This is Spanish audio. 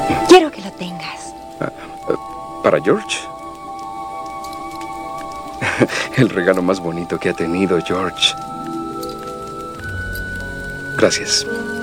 Quiero que lo tengas. ¿Para George? El regalo más bonito que ha tenido George. Gracias.